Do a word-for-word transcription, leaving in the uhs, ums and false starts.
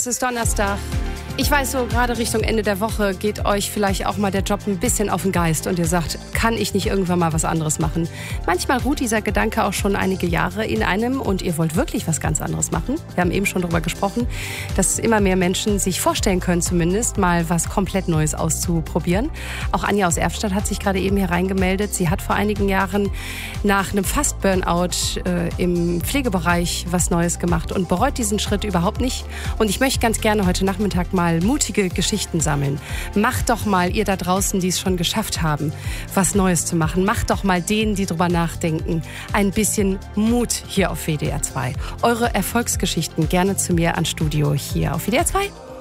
es ist Donnerstag. Ich weiß so, gerade Richtung Ende der Woche geht euch vielleicht auch mal der Job ein bisschen auf den Geist und ihr sagt, kann ich nicht irgendwann mal was anderes machen? Manchmal ruht dieser Gedanke auch schon einige Jahre in einem und ihr wollt wirklich was ganz anderes machen. Wir haben eben schon darüber gesprochen, dass immer mehr Menschen sich vorstellen können, zumindest mal was komplett Neues auszuprobieren. Auch Anja aus Erfstadt hat sich gerade eben hier reingemeldet. Sie hat vor einigen Jahren nach einem Fast-Burnout äh, im Pflegebereich was Neues gemacht und bereut diesen Schritt überhaupt nicht. Und ich möchte ganz gerne heute Nachmittag mal mutige Geschichten sammeln. Macht doch mal, ihr da draußen, die es schon geschafft haben, was Neues zu machen. Macht doch mal denen, die drüber nachdenken, ein bisschen Mut hier auf W D R zwei. Eure Erfolgsgeschichten gerne zu mir ans Studio hier auf W D R zwei.